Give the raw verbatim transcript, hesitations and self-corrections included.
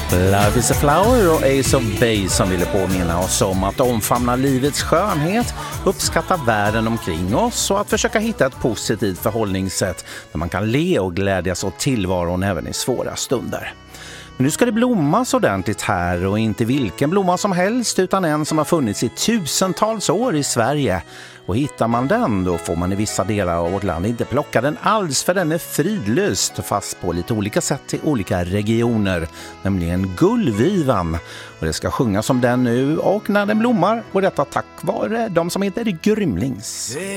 Life is a flower och Ace of Base som ville påminna oss om att omfamna livets skönhet, uppskatta världen omkring oss och att försöka hitta ett positivt förhållningssätt där man kan le och glädjas åt tillvaron även i svåra stunder. Men nu ska det blommas ordentligt här, och inte vilken blomma som helst utan en som har funnits i tusentals år i Sverige. Och hittar man den, då får man i vissa delar av vårt land inte plocka den alls, för den är fridlyst fast på lite olika sätt i olika regioner, nämligen gullvivan. Och det ska sjungas om den nu och när den blommar, och detta tack vare de som heter Grymlings.